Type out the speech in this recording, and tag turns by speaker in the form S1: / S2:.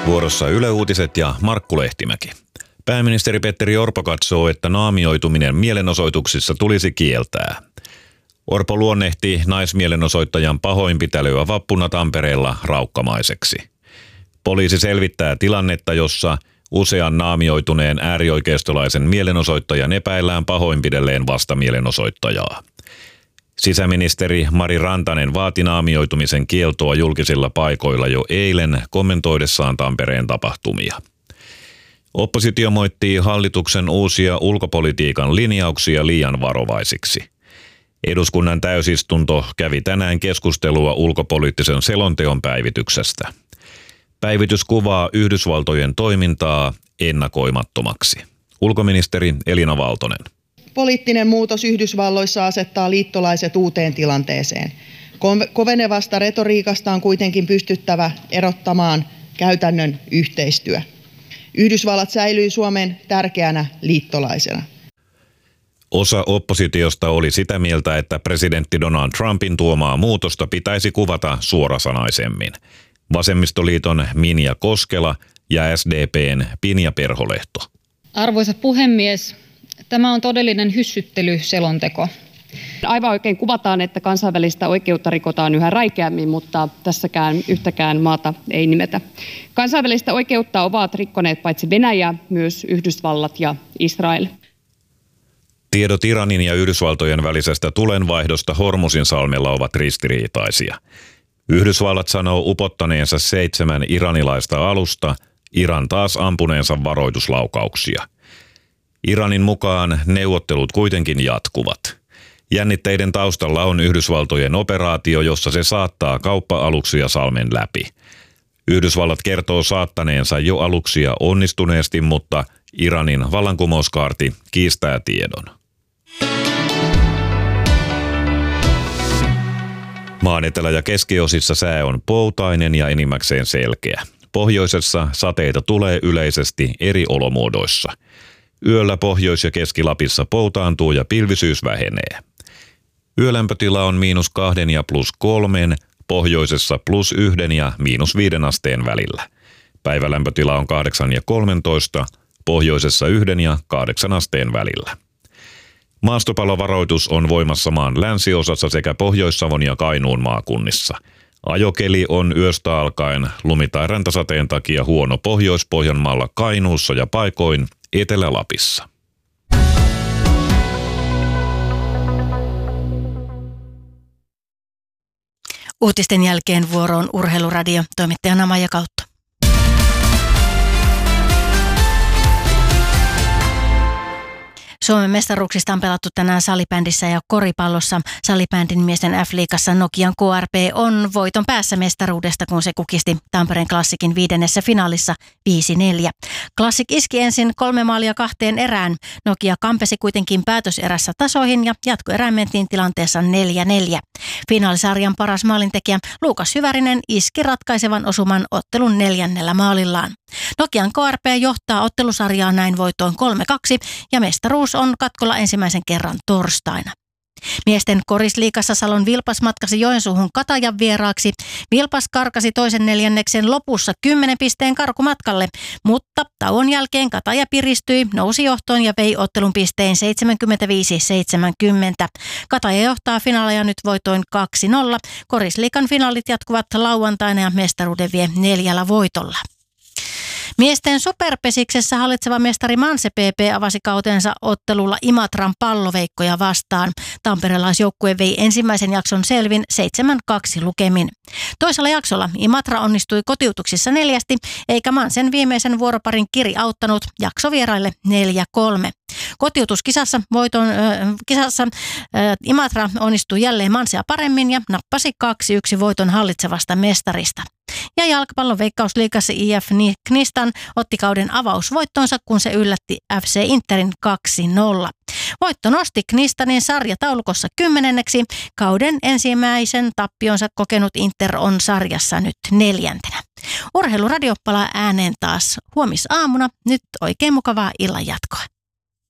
S1: Vuorossa Yle Uutiset ja Markku Lehtimäki. Pääministeri Petteri Orpo katsoo, että naamioituminen mielenosoituksissa tulisi kieltää. Orpo luonnehti naismielenosoittajan pahoinpitelyä vappuna Tampereella raukkamaiseksi. Poliisi selvittää tilannetta, jossa usean naamioituneen äärioikeistolaisen mielenosoittajan epäillään pahoinpidelleen vastamielenosoittajaa. Sisäministeri Mari Rantanen vaati naamioitumisen kieltoa julkisilla paikoilla jo eilen kommentoidessaan Tampereen tapahtumia. Oppositio moittii hallituksen uusia ulkopolitiikan linjauksia liian varovaisiksi. Eduskunnan täysistunto kävi tänään keskustelua ulkopoliittisen selonteon päivityksestä. Päivitys kuvaa Yhdysvaltojen toimintaa ennakoimattomaksi. Ulkoministeri Elina Valtonen.
S2: Poliittinen muutos Yhdysvalloissa asettaa liittolaiset uuteen tilanteeseen. Kovenevasta retoriikasta on kuitenkin pystyttävä erottamaan käytännön yhteistyö. Yhdysvallat säilyy Suomen tärkeänä liittolaisena.
S1: Osa oppositiosta oli sitä mieltä, että presidentti Donald Trumpin tuomaa muutosta pitäisi kuvata suorasanaisemmin. Vasemmistoliiton Minja Koskela ja SDP:n Pinja Perholehto.
S3: Arvoisa puhemies, tämä on todellinen hyssyttelyselonteko. Aivan oikein kuvataan, että kansainvälistä oikeutta rikotaan yhä räikeämmin, mutta tässäkään yhtäkään maata ei nimetä. Kansainvälistä oikeutta ovat rikkoneet paitsi Venäjä, myös Yhdysvallat ja Israel.
S1: Tiedot Iranin ja Yhdysvaltojen välisestä tulenvaihdosta Hormuzinsalmella ovat ristiriitaisia. Yhdysvallat sanoo upottaneensa 7 iranilaista alusta, Iran taas ampuneensa varoituslaukauksia. Iranin mukaan neuvottelut kuitenkin jatkuvat. Jännitteiden taustalla on Yhdysvaltojen operaatio, jossa se saattaa kauppa-aluksia salmen läpi. Yhdysvallat kertoo saattaneensa jo aluksia onnistuneesti, mutta Iranin vallankumouskaarti kiistää tiedon. Maan etelä- ja keskiosissa sää on poutainen ja enimmäkseen selkeä. Pohjoisessa sateita tulee yleisesti eri olomuodoissa. Yöllä Pohjois- ja Keski-Lapissa poutaantuu ja pilvisyys vähenee. Yölämpötila on -2 ja +3, pohjoisessa +1 ja -5 asteen välillä. Päivälämpötila on 8 ja 13, pohjoisessa 1 ja 8 asteen välillä. Maastopallovaroitus on voimassa maan länsiosassa sekä Pohjois-Savon ja Kainuun maakunnissa. Ajokeli on yöstä alkaen lumi- tai räntäsateen takia huono Pohjois-Pohjanmaalla, Kainuussa ja paikoin Etelä-Lapissa.
S4: Uutisten jälkeen vuoroon Urheiluradio, toimittajana Maija Kautto. Suomen mestaruuksista on pelattu tänään salibändissä ja koripallossa. Salibändin miesten F-liigassa Nokian KRP on voiton päässä mestaruudesta, kun se kukisti Tampereen Classicin 5. finaalissa 5-4. Classic iski ensin 3 maalia 2 erään. Nokia kampesi kuitenkin päätöserässä tasoihin ja jatkoerään mentiin tilanteessa 4-4. Finaalisarjan paras maalintekijä Luukas Hyvärinen iski ratkaisevan osuman ottelun 4. maalillaan. Nokian KRP johtaa ottelusarjaa näin voitoin 3-2 ja mestaruus on katkolla ensimmäisen kerran torstaina. Miesten korisliigassa Salon Vilpas matkasi Joensuuhun Katajan vieraaksi. Vilpas karkasi toisen neljänneksen lopussa 10 pisteen karkumatkalle, mutta tauon jälkeen Kataja piristyi, nousi johtoon ja vei ottelun pisteen 75-70. Kataja johtaa finaaleja nyt voitoin 2-0. Korisliigan finaalit jatkuvat lauantaina ja mestaruuden vie 4 voitolla. Miesten superpesiksessä hallitseva mestari Manse PP avasi kautensa ottelulla Imatran palloveikkoja vastaan. Tamperelaisjoukkue vei ensimmäisen jakson selvin 7-2 lukemin. Toisella jaksolla Imatra onnistui kotiutuksissa 4, eikä Mansen viimeisen vuoroparin Kiri auttanut jaksovieraille 4-3. Kotiutuskisassa Imatra onnistui jälleen Mansea paremmin ja nappasi 2-1 voiton hallitsevasta mestarista. Ja jalkapallon veikkausliigassa IF Knistan otti kauden avausvoittonsa, kun se yllätti FC Interin 2-0. Voitto nosti Knistanin sarjataulukossa 10. Kauden ensimmäisen tappionsa kokenut Inter on sarjassa nyt 4. Urheiluradio palaa ääneen taas huomisaamuna. Nyt oikein mukavaa illan jatkoa.